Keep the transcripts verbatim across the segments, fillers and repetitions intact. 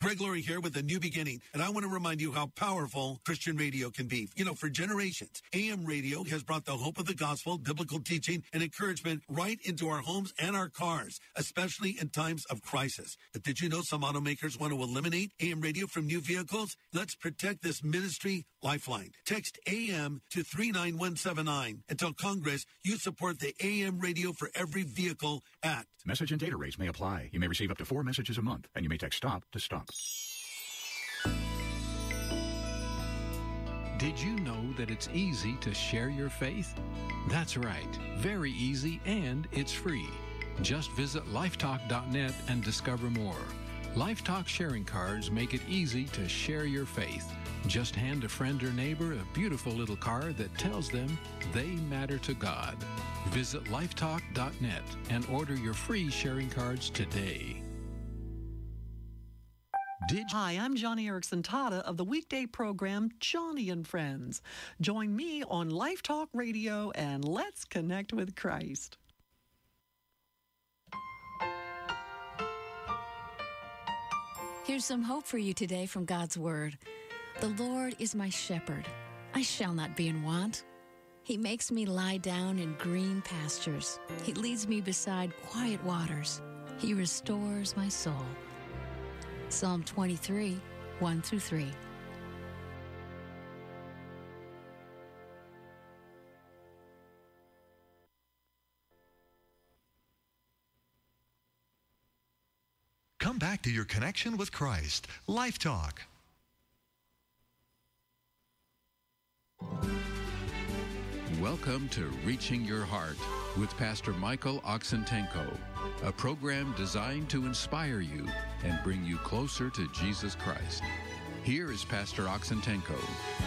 Greg Laurie here with A New Beginning, and I want to remind you how powerful Christian radio can be. You know, for generations, A M radio has brought the hope of the gospel, biblical teaching, and encouragement right into our homes and our cars, especially in times of crisis. But did you know some automakers want to eliminate A M radio from new vehicles? Let's protect this ministry lifeline. Text A M to three nine one seven nine and tell Congress you support the A M Radio for Every Vehicle Act. Message and data rates may apply. You may receive up to four messages a month, and you may text STOP to STOP. Did you know that it's easy to share your faith? That's right, very easy, and it's free. Just visit lifetalk dot net and discover more. LifeTalk sharing cards make it easy to share your faith. Just hand a friend or neighbor a beautiful little card that tells them they matter to God. Visit lifetalk dot net and order your free sharing cards today. Did Hi, I'm Johnny Erickson Tata of the weekday program Johnny and Friends. Join me on Life Talk Radio and let's connect with Christ. Here's some hope for you today from God's Word. The Lord is my shepherd. I shall not be in want. He makes me lie down in green pastures. He leads me beside quiet waters. He restores my soul. Psalm twenty-three, one through three. Come back to your connection with Christ. Life Talk. Welcome to Reaching Your Heart with Pastor Michael Oxentenko, a program designed to inspire you and bring you closer to Jesus Christ. Here is Pastor Oxentenko.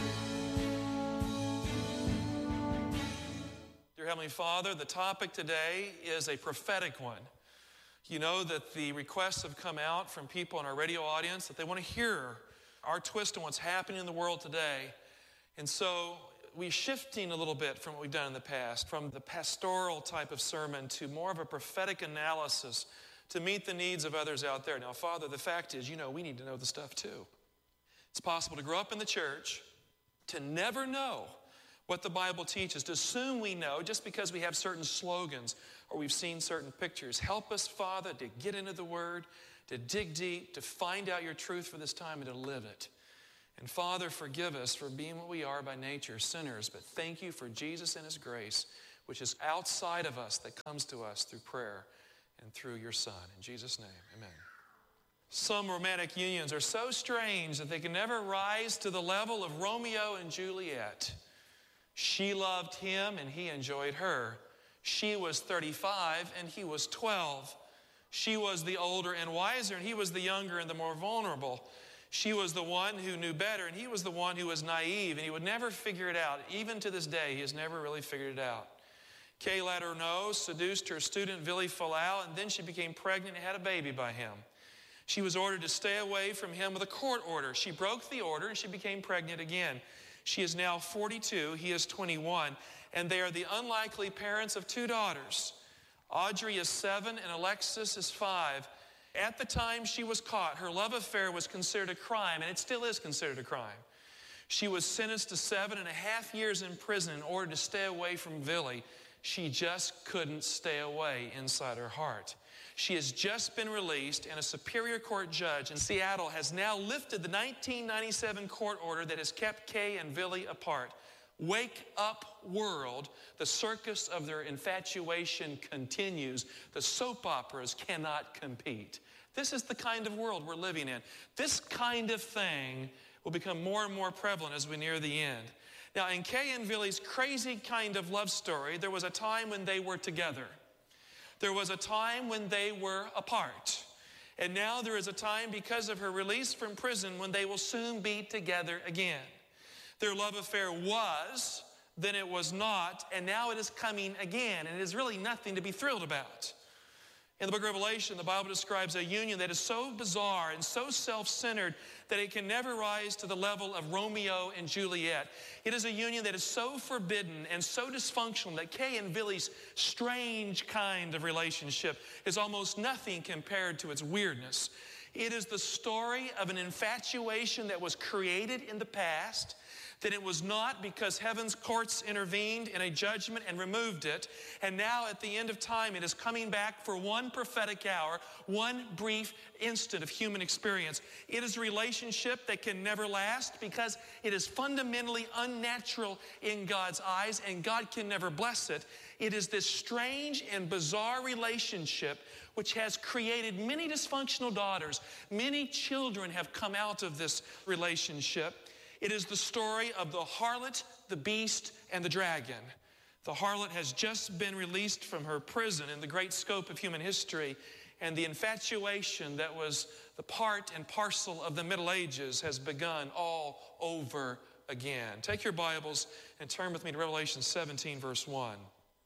Dear Heavenly Father, the topic today is a prophetic one. You know that the requests have come out from people in our radio audience that they want to hear our twist on what's happening in the world today. And so we're shifting a little bit from what we've done in the past, from the pastoral type of sermon to more of a prophetic analysis to meet the needs of others out there. Now, Father, the fact is, you know, we need to know the stuff too. It's possible to grow up in the church, to never know what the Bible teaches, to assume we know just because we have certain slogans or we've seen certain pictures. Help us, Father, to get into the Word, to dig deep, to find out your truth for this time and to live it. And Father, forgive us for being what we are by nature, sinners, but thank you for Jesus and His grace, which is outside of us, that comes to us through prayer and through your Son. In Jesus' name, amen. Some romantic unions are so strange that they can never rise to the level of Romeo and Juliet. She loved him and he enjoyed her. She was thirty-five and he was twelve. She was the older and wiser and he was the younger and the more vulnerable. She was the one who knew better and he was the one who was naive and he would never figure it out. Even to this day, he has never really figured it out. Kay Letourneau seduced her student Villy Falau, and then she became pregnant and had a baby by him. She was ordered to stay away from him with a court order. She broke the order and she became pregnant again. She is now forty-two, he is twenty-one, and they are the unlikely parents of two daughters. Audrey is seven and Alexis is five. At the time she was caught, her love affair was considered a crime, and it still is considered a crime. She was sentenced to seven and a half years in prison in order to stay away from Villy. She just couldn't stay away inside her heart. She has just been released, and a Superior Court judge in Seattle has now lifted the nineteen ninety-seven court order that has kept Kay and Villy apart. Wake up, world. The circus of their infatuation continues. The soap operas cannot compete. This is the kind of world we're living in. This kind of thing will become more and more prevalent as we near the end. Now, in Kay and Villy's crazy kind of love story, there was a time when they were together. There was a time when they were apart. And now there is a time, because of her release from prison, when they will soon be together again. Their love affair was, then it was not, and now it is coming again. And it is really nothing to be thrilled about. In the book of Revelation, the Bible describes a union that is so bizarre and so self-centered that it can never rise to the level of Romeo and Juliet. It is a union that is so forbidden and so dysfunctional that Kay and Villy's strange kind of relationship is almost nothing compared to its weirdness. It is the story of an infatuation that was created in the past, that it was not because heaven's courts intervened in a judgment and removed it. And now at the end of time, it is coming back for one prophetic hour, one brief instant of human experience. It is a relationship that can never last because it is fundamentally unnatural in God's eyes, and God can never bless it. It is this strange and bizarre relationship which has created many dysfunctional daughters. Many children have come out of this relationship. It is the story of the harlot, the beast, and the dragon. The harlot has just been released from her prison in the great scope of human history, and the infatuation that was the part and parcel of the Middle Ages has begun all over again. Take your Bibles and turn with me to Revelation seventeen, verse one.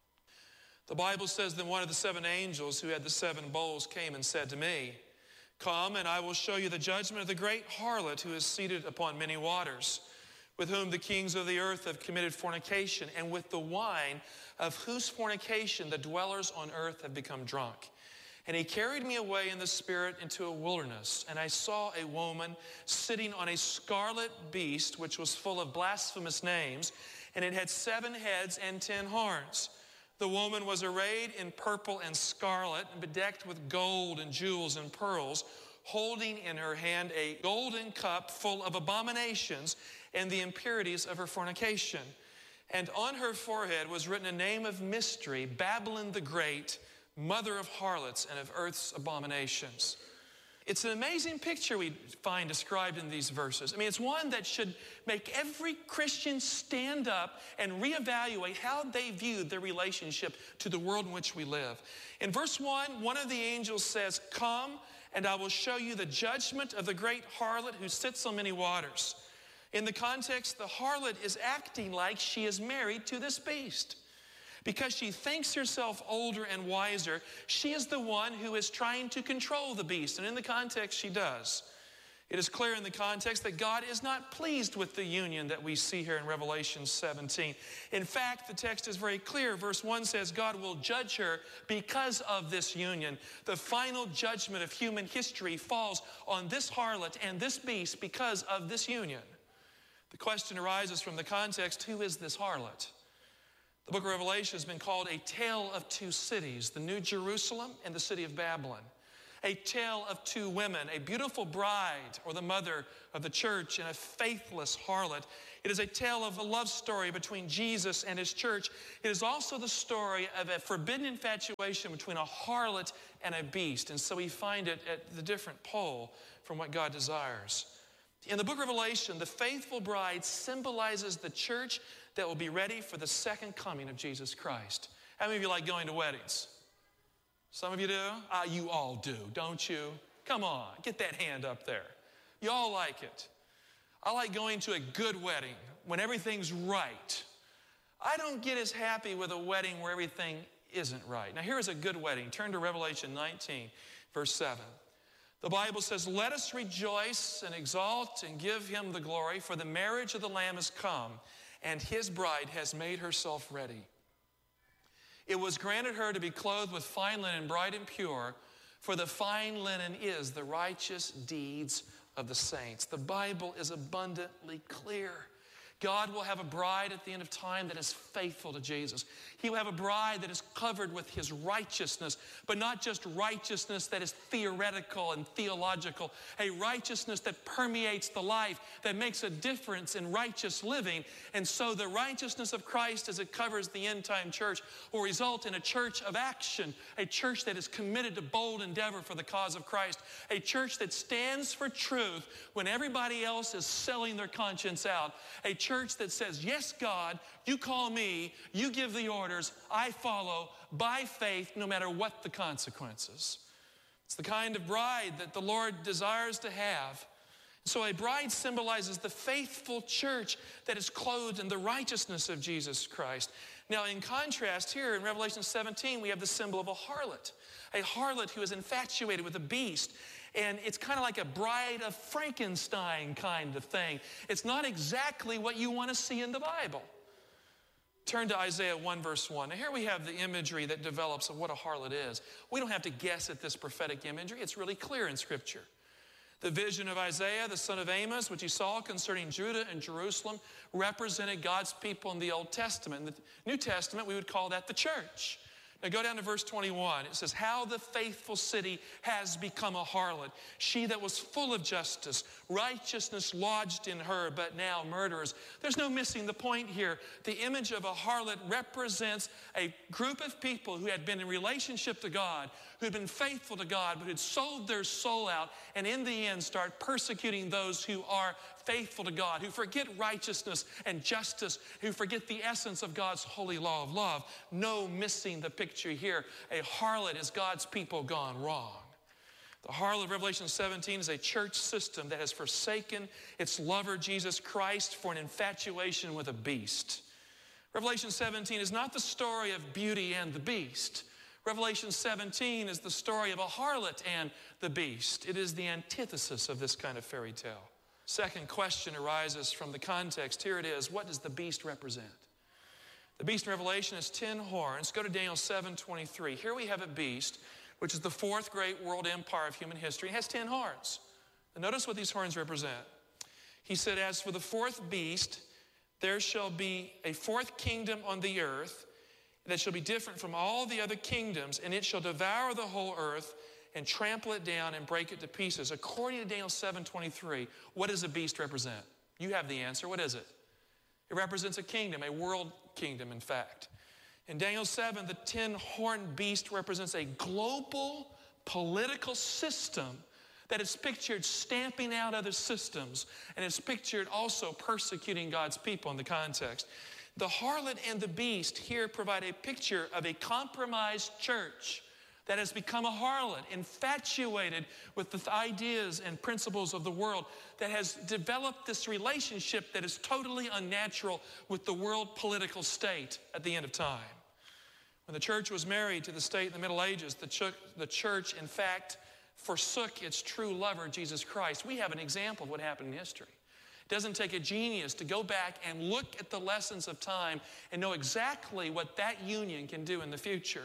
The Bible says, then one of the seven angels who had the seven bowls came and said to me, come, and I will show you the judgment of the great harlot who is seated upon many waters, with whom the kings of the earth have committed fornication, and with the wine of whose fornication the dwellers on earth have become drunk. And he carried me away in the spirit into a wilderness, and I saw a woman sitting on a scarlet beast, which was full of blasphemous names, and it had seven heads and ten horns. The woman was arrayed in purple and scarlet, and bedecked with gold and jewels and pearls, holding in her hand a golden cup full of abominations and the impurities of her fornication. And on her forehead was written a name of mystery, Babylon the Great, mother of harlots and of earth's abominations. It's an amazing picture we find described in these verses. I mean, it's one that should make every Christian stand up and reevaluate how they view their relationship to the world in which we live. In verse one, one of the angels says, come, and I will show you the judgment of the great harlot who sits on many waters. In the context, the harlot is acting like she is married to this beast. Because she thinks herself older and wiser, she is the one who is trying to control the beast. And in the context, she does. It is clear in the context that God is not pleased with the union that we see here in Revelation seventeen. In fact, the text is very clear. Verse one says, God will judge her because of this union. The final judgment of human history falls on this harlot and this beast because of this union. The question arises from the context, who is this harlot? The book of Revelation has been called a tale of two cities, the New Jerusalem and the city of Babylon. A tale of two women, a beautiful bride, or the mother of the church, and a faithless harlot. It is a tale of a love story between Jesus and his church. It is also the story of a forbidden infatuation between a harlot and a beast. And so we find it at the different pole from what God desires. In the book of Revelation, the faithful bride symbolizes the church that will be ready for the second coming of Jesus Christ. How many of you like going to weddings? Some of you do? Ah, you all do, don't you? Come on, get that hand up there. You all like it. I like going to a good wedding when everything's right. I don't get as happy with a wedding where everything isn't right. Now here is a good wedding. Turn to Revelation nineteen, verse seven. The Bible says, let us rejoice and exalt and give him the glory, for the marriage of the Lamb has come, and his bride has made herself ready. It was granted her to be clothed with fine linen, bright and pure, for the fine linen is the righteous deeds of the saints. The Bible is abundantly clear. God will have a bride at the end of time that is faithful to Jesus. He will have a bride that is covered with his righteousness, but not just righteousness that is theoretical and theological, a righteousness that permeates the life, that makes a difference in righteous living. And so the righteousness of Christ as it covers the end-time church will result in a church of action, a church that is committed to bold endeavor for the cause of Christ, a church that stands for truth when everybody else is selling their conscience out, a church church that says, yes, God, you call me, you give the orders, I follow by faith no matter what the consequences. It's the kind of bride that the Lord desires to have. So a bride symbolizes the faithful church that is clothed in the righteousness of Jesus Christ. Now, in contrast, here in Revelation seventeen, we have the symbol of a harlot, a harlot who is infatuated with a beast. And it's kind of like a bride of Frankenstein kind of thing. It's not exactly what you want to see in the Bible. Turn to Isaiah one, verse one. Now here we have the imagery that develops of what a harlot is. We don't have to guess at this prophetic imagery. It's really clear in Scripture. The vision of Isaiah, the son of Amos, which he saw concerning Judah and Jerusalem, represented God's people in the Old Testament. In the New Testament, we would call that the church. Now go down to verse twenty-one. It says, how the faithful city has become a harlot. She that was full of justice, righteousness lodged in her, but now murderers. There's no missing the point here. The image of a harlot represents a group of people who had been in relationship to God, who had been faithful to God, but had sold their soul out, and in the end start persecuting those who are faithful to God, who forget righteousness and justice, who forget the essence of God's holy law of love. No missing the picture here. A harlot is God's people gone wrong. The harlot of Revelation seventeen is a church system that has forsaken its lover, Jesus Christ, for an infatuation with a beast. Revelation seventeen is not the story of Beauty and the Beast. Revelation seventeen is the story of a harlot and the beast. It is the antithesis of this kind of fairy tale. Second question arises from the context. Here it is. What does the beast represent? The beast in Revelation has ten horns. Go to Daniel seven twenty-three. Here we have a beast, which is the fourth great world empire of human history. It has ten horns. And notice what these horns represent. He said, as for the fourth beast, there shall be a fourth kingdom on the earth that shall be different from all the other kingdoms, and it shall devour the whole earth and trample it down and break it to pieces. According to Daniel seven twenty-three, what does a beast represent? You have the answer. What is it? It represents a kingdom, a world kingdom, in fact. In Daniel seven, the ten-horned beast represents a global political system that is pictured stamping out other systems, and it's pictured also persecuting God's people in the context. The harlot and the beast here provide a picture of a compromised church that has become a harlot, infatuated with the ideas and principles of the world, that has developed this relationship that is totally unnatural with the world political state at the end of time. When the church was married to the state in the Middle Ages, the church, the church in fact, forsook its true lover, Jesus Christ. We have an example of what happened in history. It doesn't take a genius to go back and look at the lessons of time and know exactly what that union can do in the future.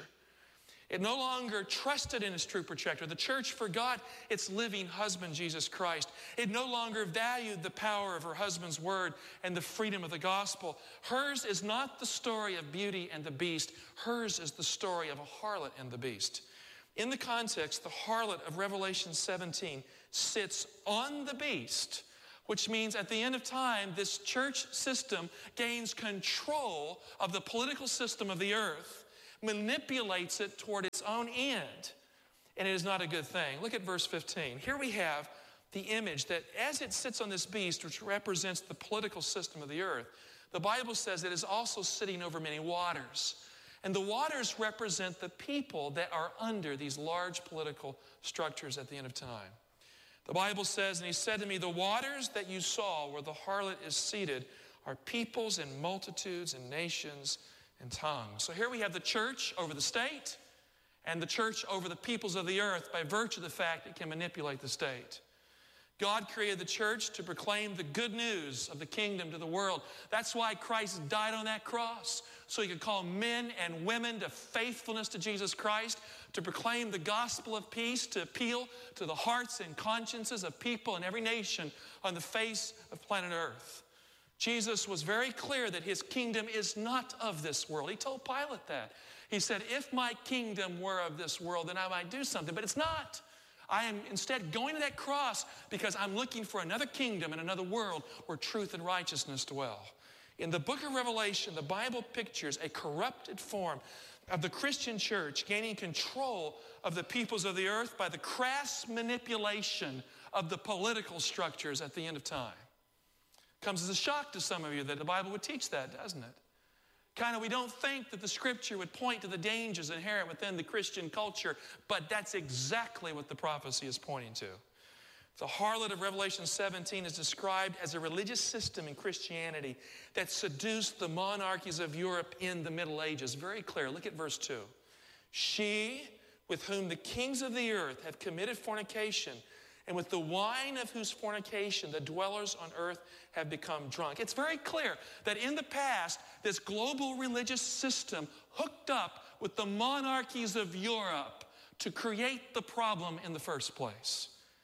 It no longer trusted in its true protector. The church forgot its living husband, Jesus Christ. It no longer valued the power of her husband's word and the freedom of the gospel. Hers is not the story of Beauty and the Beast. Hers is the story of a harlot and the beast. In the context, the harlot of Revelation seventeen sits on the beast, which means at the end of time, this church system gains control of the political system of the earth, manipulates it toward its own end, and it is not a good thing. Look at verse fifteen. Here we have the image that as it sits on this beast, which represents the political system of the earth, the Bible says it is also sitting over many waters. And the waters represent the people that are under these large political structures at the end of time. The Bible says, and he said to me, the waters that you saw where the harlot is seated are peoples and multitudes and nations and tongues. So here we have the church over the state and the church over the peoples of the earth by virtue of the fact it can manipulate the state. God created the church to proclaim the good news of the kingdom to the world. That's why Christ died on that cross, so he could call men and women to faithfulness to Jesus Christ, to proclaim the gospel of peace, to appeal to the hearts and consciences of people in every nation on the face of planet Earth. Jesus was very clear that his kingdom is not of this world. He told Pilate that. He said, if my kingdom were of this world, then I might do something, but it's not. I am instead going to that cross because I'm looking for another kingdom and another world where truth and righteousness dwell. In the book of Revelation, the Bible pictures a corrupted form of the Christian church gaining control of the peoples of the earth by the crass manipulation of the political structures at the end of time. Comes as a shock to some of you that the Bible would teach that, doesn't it? Kind of, we don't think that the scripture would point to the dangers inherent within the Christian culture, but that's exactly what the prophecy is pointing to. The harlot of Revelation seventeen is described as a religious system in Christianity that seduced the monarchies of Europe in the Middle Ages. Very clear. Look at verse two. She, with whom the kings of the earth have committed fornication, and with the wine of whose fornication the dwellers on earth have become drunk. It's very clear that in the past, this global religious system hooked up with the monarchies of Europe to create the problem in the first place.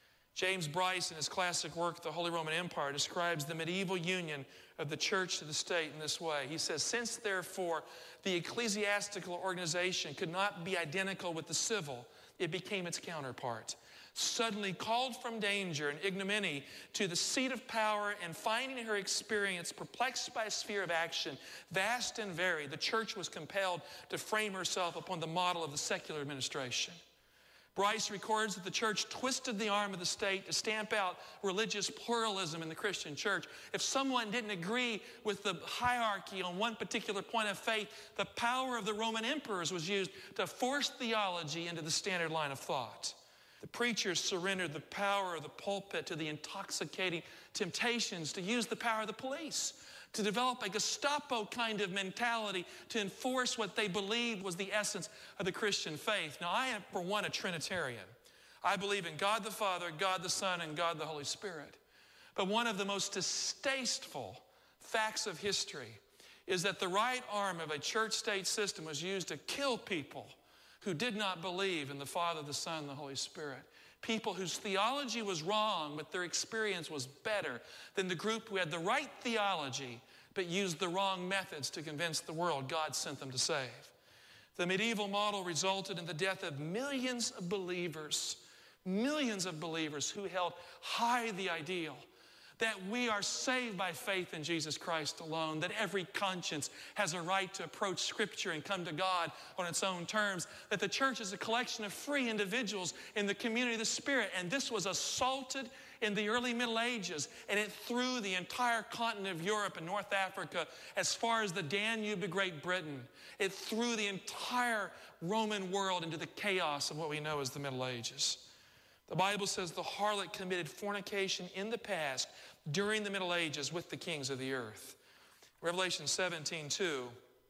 James Bryce, in his classic work, The Holy Roman Empire, describes the medieval union of the church to the state in this way. He says, since therefore the ecclesiastical organization could not be identical with the civil, it became its counterpart. Suddenly called from danger and ignominy to the seat of power, and finding her experience perplexed by a sphere of action, vast and varied, the church was compelled to frame herself upon the model of the secular administration. Bryce records that the church twisted the arm of the state to stamp out religious pluralism in the Christian church. If someone didn't agree with the hierarchy on one particular point of faith, the power of the Roman emperors was used to force theology into the standard line of thought. The preachers surrendered the power of the pulpit to the intoxicating temptations to use the power of the police, to develop a Gestapo kind of mentality to enforce what they believed was the essence of the Christian faith. Now, I am, for one, a Trinitarian. I believe in God the Father, God the Son, and God the Holy Spirit. But one of the most distasteful facts of history is that the right arm of a church-state system was used to kill people who did not believe in the Father, the Son, and the Holy Spirit. People whose theology was wrong, but their experience was better than the group who had the right theology, but used the wrong methods to convince the world God sent them to save. The medieval model resulted in the death of millions of believers, millions of believers who held high the ideal that we are saved by faith in Jesus Christ alone, that every conscience has a right to approach Scripture and come to God on its own terms, that the church is a collection of free individuals in the community of the Spirit. And this was assaulted in the early Middle Ages, and it threw the entire continent of Europe and North Africa as far as the Danube to Great Britain. It threw the entire Roman world into the chaos of what we know as the Middle Ages. The Bible says the harlot committed fornication in the past during the Middle Ages with the kings of the earth. Revelation seventeen two,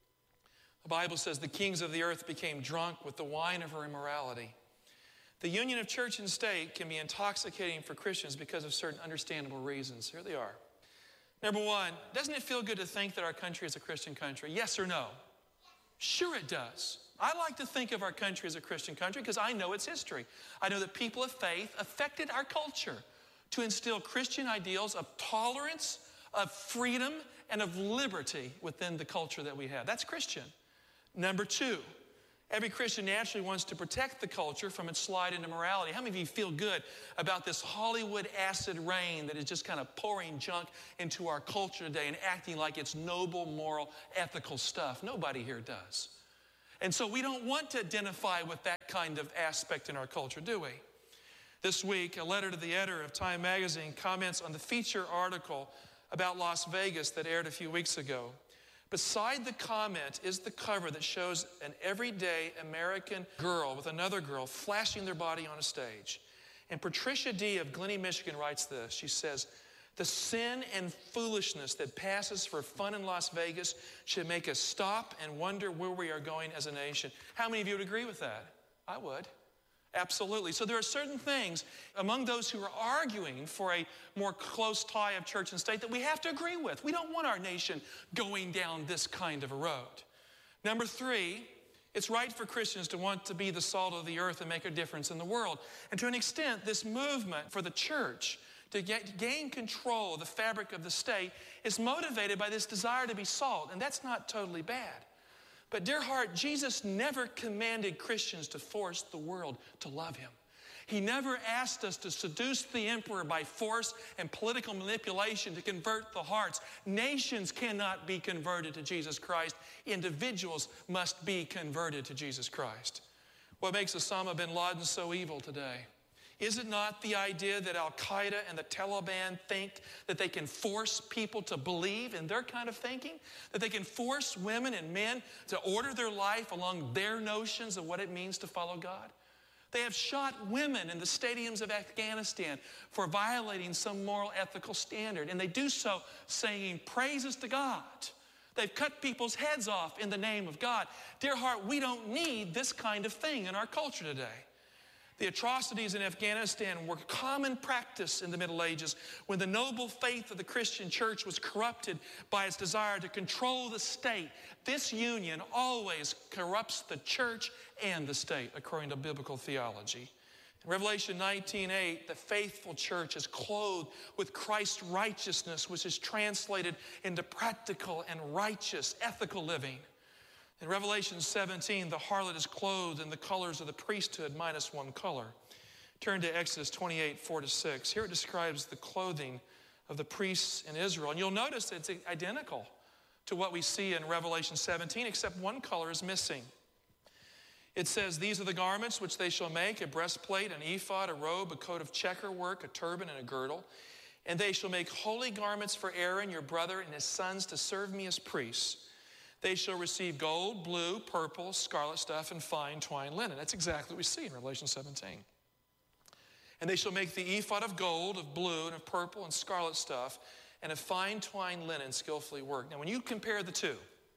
the Bible says the kings of the earth became drunk with the wine of her immorality. The union of church and state can be intoxicating for Christians because of certain understandable reasons. Here they are. Number one, doesn't it feel good to think that our country is a Christian country? Yes or no? Sure it does. I like to think of our country as a Christian country because I know its history. I know that people of faith affected our culture to instill Christian ideals of tolerance, of freedom, and of liberty within the culture that we have. That's Christian. Number two, every Christian naturally wants to protect the culture from its slide into morality. How many of you feel good about this Hollywood acid rain that is just kind of pouring junk into our culture today and acting like it's noble, moral, ethical stuff? Nobody here does. And so we don't want to identify with that kind of aspect in our culture, do we? This week, a letter to the editor of Time magazine comments on the feature article about Las Vegas that aired a few weeks ago. Beside the comment is the cover that shows an everyday American girl with another girl flashing their body on a stage. And Patricia D. of Glennie, Michigan writes this. She says, the sin and foolishness that passes for fun in Las Vegas should make us stop and wonder where we are going as a nation. How many of you would agree with that? I would. Absolutely. So there are certain things among those who are arguing for a more close tie of church and state that we have to agree with. We don't want our nation going down this kind of a road. Number three, it's right for Christians to want to be the salt of the earth and make a difference in the world. And to an extent, this movement for the church to get, gain control of the fabric of the state is motivated by this desire to be salt, and that's not totally bad. But dear heart, Jesus never commanded Christians to force the world to love him. He never asked us to seduce the emperor by force and political manipulation to convert the hearts. Nations cannot be converted to Jesus Christ. Individuals must be converted to Jesus Christ. What makes Osama bin Laden so evil today? Is it not the idea that Al-Qaeda and the Taliban think that they can force people to believe in their kind of thinking? That they can force women and men to order their life along their notions of what it means to follow God? They have shot women in the stadiums of Afghanistan for violating some moral ethical standard, and they do so singing praises to God. They've cut people's heads off in the name of God. Dear heart, we don't need this kind of thing in our culture today. The atrocities in Afghanistan were common practice in the Middle Ages when the noble faith of the Christian church was corrupted by its desire to control the state. This union always corrupts the church and the state, according to biblical theology. In Revelation nineteen eight, the faithful church is clothed with Christ's righteousness, which is translated into practical and righteous, ethical living. In Revelation seventeen, the harlot is clothed in the colors of the priesthood minus one color. Turn to Exodus twenty-eight, four to six. Here it describes the clothing of the priests in Israel. And you'll notice it's identical to what we see in Revelation seventeen, except one color is missing. It says, these are the garments which they shall make, a breastplate, an ephod, a robe, a coat of checker work, a turban, and a girdle. And they shall make holy garments for Aaron, your brother, and his sons to serve me as priests. They shall receive gold, blue, purple, scarlet stuff, and fine twined linen. That's exactly what we see in Revelation seventeen. And they shall make the ephod of gold, of blue, and of purple, and scarlet stuff, and of fine twined linen skillfully worked. Now, when you compare the two,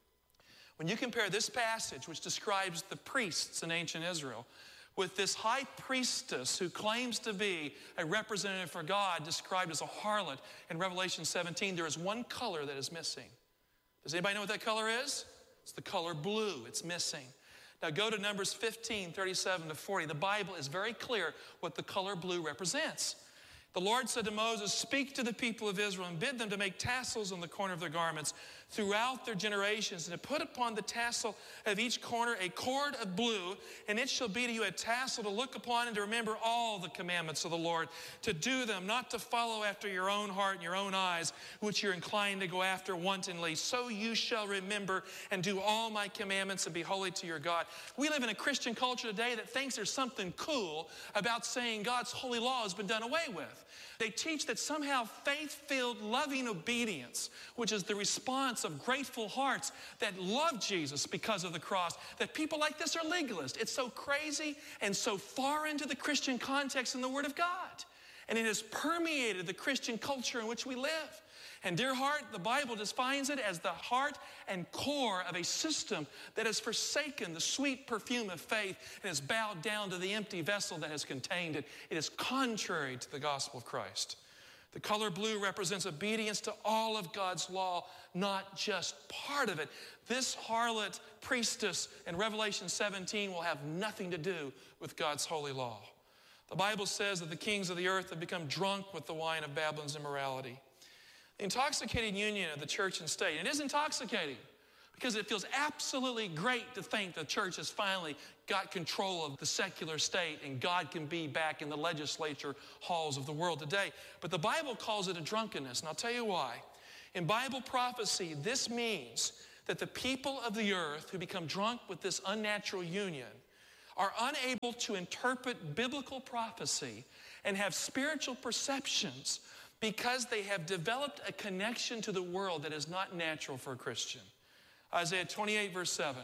when you compare this passage, which describes the priests in ancient Israel, with this high priestess who claims to be a representative for God, described as a harlot in Revelation seventeen, there is one color that is missing. Does anybody know what that color is? It's the color blue. It's missing. Now go to Numbers fifteen, thirty-seven to forty. The Bible is very clear what the color blue represents. The Lord said to Moses, speak to the people of Israel and bid them to make tassels on the corner of their garments throughout their generations, and to put upon the tassel of each corner a cord of blue, and it shall be to you a tassel to look upon and to remember all the commandments of the Lord, to do them, not to follow after your own heart and your own eyes, which you're inclined to go after wantonly. So you shall remember and do all my commandments and be holy to your God. We live in a Christian culture today that thinks there's something cool about saying God's holy law has been done away with. They teach that somehow faith-filled, loving obedience, which is the response of grateful hearts that love Jesus because of the cross, that people like this are legalists. It's so crazy and so far into the Christian context in the Word of God. And it has permeated the Christian culture in which we live. And dear heart, the Bible defines it as the heart and core of a system that has forsaken the sweet perfume of faith and has bowed down to the empty vessel that has contained it. It is contrary to the gospel of Christ. The color blue represents obedience to all of God's law, not just part of it. This harlot priestess in Revelation seventeen will have nothing to do with God's holy law. The Bible says that the kings of the earth have become drunk with the wine of Babylon's immorality. The intoxicating union of the church and state. It is intoxicating because it feels absolutely great to think the church has finally got control of the secular state and God can be back in the legislature halls of the world today. But the Bible calls it a drunkenness, and I'll tell you why. In Bible prophecy, this means that the people of the earth who become drunk with this unnatural union are unable to interpret biblical prophecy and have spiritual perceptions because they have developed a connection to the world that is not natural for a Christian. Isaiah twenty-eight, verse seven.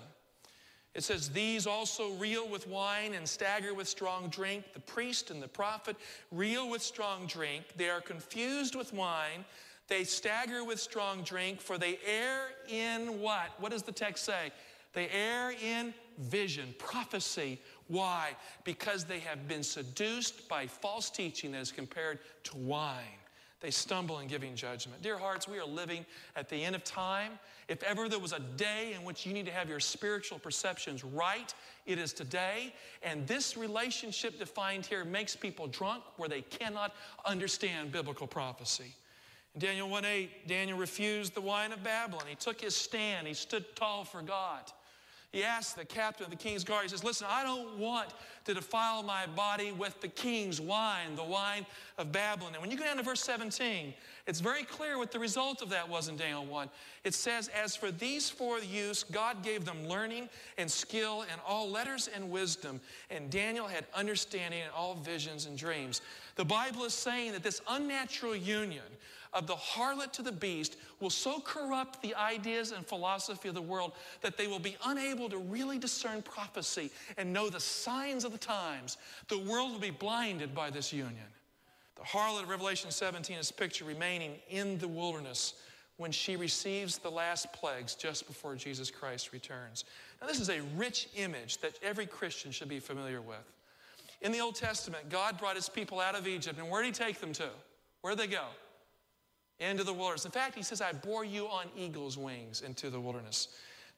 It says, these also reel with wine and stagger with strong drink. The priest and the prophet reel with strong drink. They are confused with wine. They stagger with strong drink, for they err in what? What does the text say? They err in vision, prophecy. Why? Because they have been seduced by false teaching that is compared to wine. They stumble in giving judgment. Dear hearts, we are living at the end of time. If ever there was a day in which you need to have your spiritual perceptions right, it is today. And this relationship defined here makes people drunk where they cannot understand biblical prophecy. In Daniel one eight, Daniel refused the wine of Babylon. He took his stand. He stood tall for God. He asked the captain of the king's guard, he says, listen, I don't want to defile my body with the king's wine, the wine of Babylon. And when you go down to verse seventeen, it's very clear what the result of that was in Daniel one. It says, as for these four youths, God gave them learning and skill and all letters and wisdom. And Daniel had understanding in all visions and dreams. The Bible is saying that this unnatural union of the harlot to the beast will so corrupt the ideas and philosophy of the world that they will be unable to really discern prophecy and know the signs of the times. The world will be blinded by this union. The harlot of Revelation seventeen is pictured remaining in the wilderness when she receives the last plagues just before Jesus Christ returns. Now, this is a rich image that every Christian should be familiar with. In the Old Testament, God brought his people out of Egypt, and where did he take them to? Where did they go? Into the wilderness. In fact, he says, I bore you on eagle's wings into the wilderness.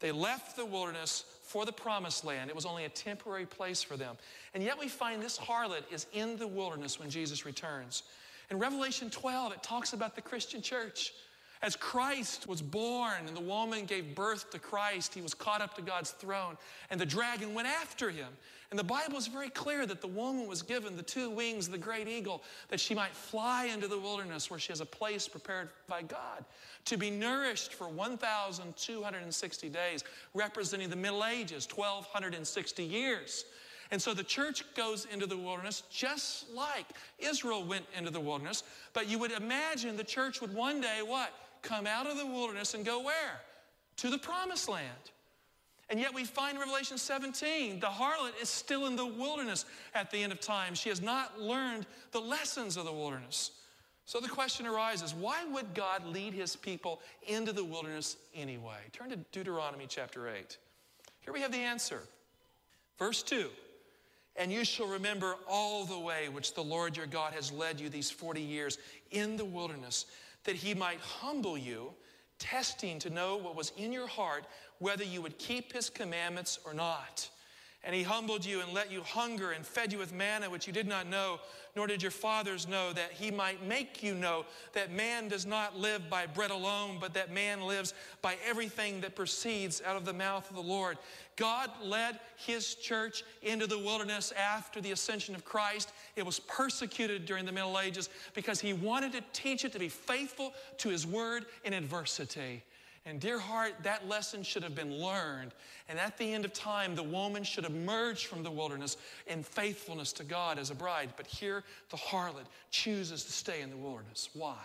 They left the wilderness for the promised land. It was only a temporary place for them. And yet we find this harlot is in the wilderness when Jesus returns. In Revelation twelve, it talks about the Christian church. As Christ was born and the woman gave birth to Christ, he was caught up to God's throne, and the dragon went after him. And the Bible is very clear that the woman was given the two wings of the great eagle, that she might fly into the wilderness where she has a place prepared by God to be nourished for one thousand two hundred sixty days, representing the Middle Ages, twelve sixty years. And so the church goes into the wilderness just like Israel went into the wilderness. But you would imagine the church would one day, what? Come out of the wilderness and go where? To the promised land. And yet we find in Revelation seventeen, the harlot is still in the wilderness at the end of time. She has not learned the lessons of the wilderness. So the question arises, why would God lead his people into the wilderness anyway? Turn to Deuteronomy chapter eight. Here we have the answer. Verse two, and you shall remember all the way which the Lord your God has led you these forty years in the wilderness, that he might humble you, testing to know what was in your heart, whether you would keep his commandments or not. And he humbled you and let you hunger and fed you with manna, which you did not know, nor did your fathers know, that he might make you know that man does not live by bread alone, but that man lives by everything that proceeds out of the mouth of the Lord. God led his church into the wilderness after the ascension of Christ. It was persecuted during the Middle Ages because he wanted to teach it to be faithful to his word in adversity. And dear heart, that lesson should have been learned. And at the end of time, the woman should emerge from the wilderness in faithfulness to God as a bride. But here, the harlot chooses to stay in the wilderness. Why?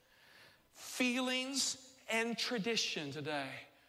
Feelings and tradition today.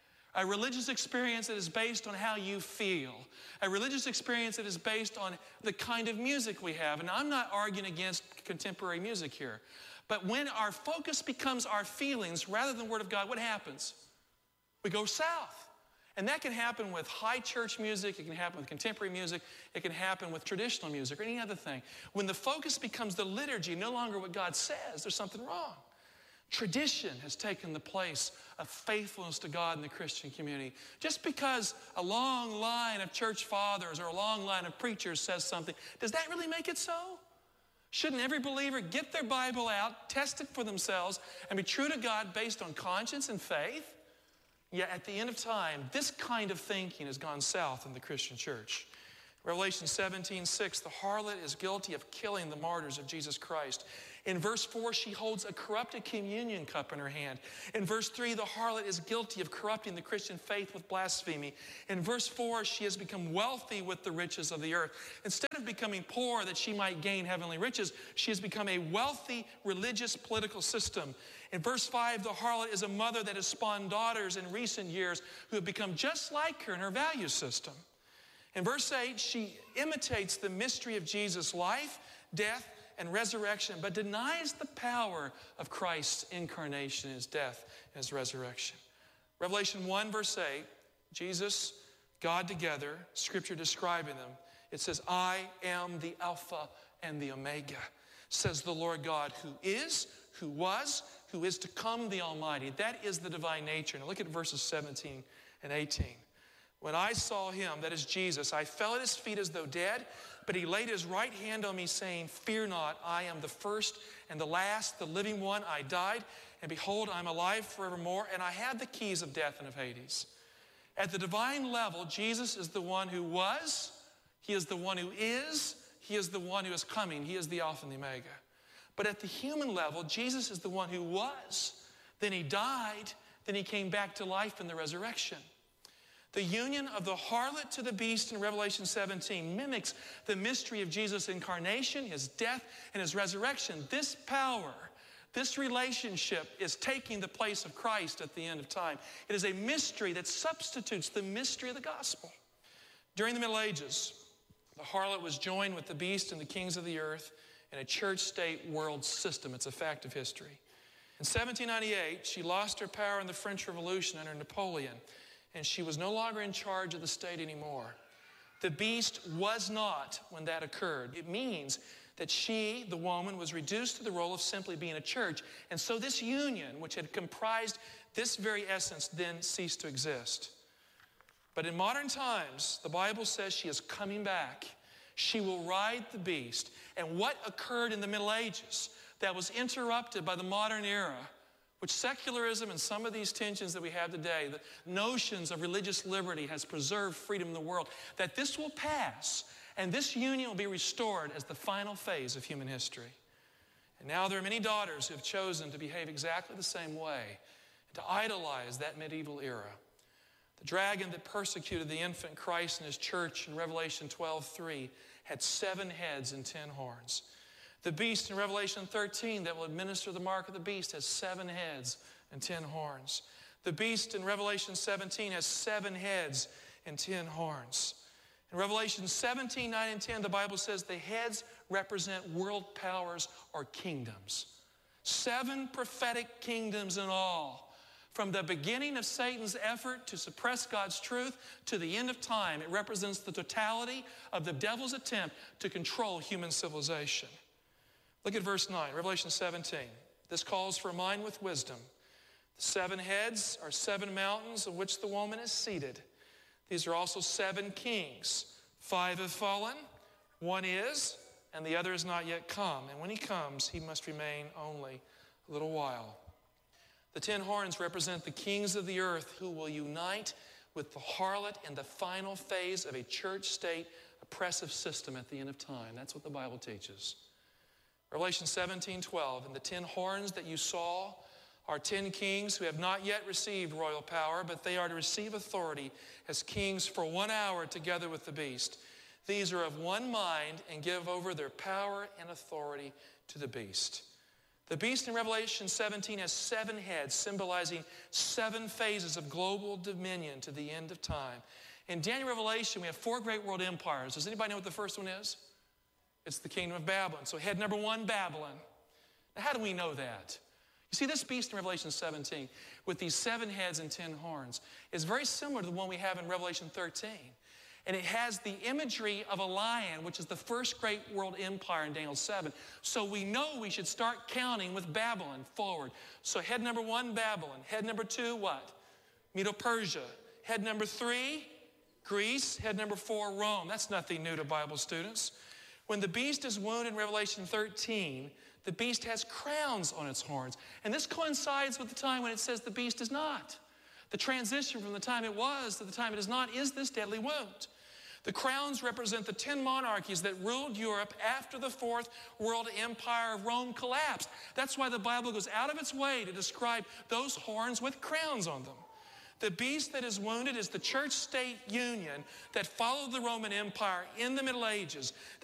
A religious experience that is based on how you feel. A religious experience that is based on the kind of music we have. And I'm not arguing against contemporary music here. But when our focus becomes our feelings rather than the Word of God, what happens? We go south. And that can happen with high church music. It can happen with contemporary music. It can happen with traditional music or any other thing. When the focus becomes the liturgy, no longer what God says, there's something wrong. Tradition has taken the place of faithfulness to God in the Christian community. Just because a long line of church fathers or a long line of preachers says something, does that really make it so? Shouldn't every believer get their Bible out, test it for themselves, and be true to God based on conscience and faith? Yet at the end of time, this kind of thinking has gone south in the Christian church. Revelation seventeen six, the harlot is guilty of killing the martyrs of Jesus Christ. In verse four, she holds a corrupted communion cup in her hand. In verse three, the harlot is guilty of corrupting the Christian faith with blasphemy. In verse four, she has become wealthy with the riches of the earth. Instead of becoming poor that she might gain heavenly riches, she has become a wealthy religious political system. In verse five, the harlot is a mother that has spawned daughters in recent years who have become just like her in her value system. In verse eight, she imitates the mystery of Jesus' life, death, and resurrection, but denies the power of Christ's incarnation, his death, and his resurrection. Revelation one, verse eight, Jesus, God together, Scripture describing them. It says, I am the Alpha and the Omega, says the Lord God, who is, who was, who is to come, the Almighty. That is the divine nature. Now look at verses seventeen and eighteen. When I saw him, that is Jesus, I fell at his feet as though dead, but he laid his right hand on me, saying, fear not, I am the first and the last, the living one. I died, and behold, I am alive forevermore, and I have the keys of death and of Hades. At the divine level, Jesus is the one who was, he is the one who is, he is the one who is coming, he is the Alpha and the Omega. But at the human level, Jesus is the one who was, then he died, then he came back to life in the resurrection. The union of the harlot to the beast in Revelation seventeen mimics the mystery of Jesus' incarnation, his death, and his resurrection. This power, this relationship is taking the place of Christ at the end of time. It is a mystery that substitutes the mystery of the gospel. During the Middle Ages, the harlot was joined with the beast and the kings of the earth in a church-state world system. It's a fact of history. In seventeen ninety-eight, she lost her power in the French Revolution under Napoleon, and she was no longer in charge of the state anymore. The beast was not when that occurred. It means that she, the woman, was reduced to the role of simply being a church. And so this union, which had comprised this very essence, then ceased to exist. But in modern times, the Bible says she is coming back. She will ride the beast. And what occurred in the Middle Ages that was interrupted by the modern era, which secularism and some of these tensions that we have today, the notions of religious liberty has preserved freedom in the world, that this will pass and this union will be restored as the final phase of human history. And now there are many daughters who have chosen to behave exactly the same way, to idolize that medieval era. The dragon that persecuted the infant Christ and his church in Revelation twelve three had seven heads and ten horns. The beast in Revelation thirteen that will administer the mark of the beast has seven heads and ten horns. The beast in Revelation seventeen has seven heads and ten horns. In Revelation seventeen, nine and ten, the Bible says the heads represent world powers or kingdoms. Seven prophetic kingdoms in all. From the beginning of Satan's effort to suppress God's truth to the end of time, it represents the totality of the devil's attempt to control human civilization. Look at verse nine, Revelation seventeen. This calls for a mind with wisdom. The seven heads are seven mountains of which the woman is seated. These are also seven kings. Five have fallen, one is, and the other is not yet come. And when he comes, he must remain only a little while. The ten horns represent the kings of the earth who will unite with the harlot in the final phase of a church-state oppressive system at the end of time. That's what the Bible teaches. Revelation seventeen twelve, and the ten horns that you saw are ten kings who have not yet received royal power, but they are to receive authority as kings for one hour together with the beast. These are of one mind and give over their power and authority to the beast. The beast in Revelation seventeen has seven heads, symbolizing seven phases of global dominion to the end of time. In Daniel Revelation, we have four great world empires. Does anybody know what the first one is? It's the kingdom of Babylon. So head number one, Babylon. Now, how do we know that? You see, this beast in Revelation seventeen, with these seven heads and ten horns, is very similar to the one we have in Revelation thirteen. And it has the imagery of a lion, which is the first great world empire in Daniel seven. So we know we should start counting with Babylon forward. So head number one, Babylon. Head number two, what? Medo-Persia. Head number three, Greece. Head number four, Rome. That's nothing new to Bible students. When the beast is wounded in Revelation thirteen, the beast has crowns on its horns. And this coincides with the time when it says the beast is not. The transition from the time it was to the time it is not is this deadly wound. The crowns represent the ten monarchies that ruled Europe after the Fourth World Empire of Rome collapsed. That's why the Bible goes out of its way to describe those horns with crowns on them. The beast that is wounded is the church-state union that followed the Roman Empire in the Middle Ages.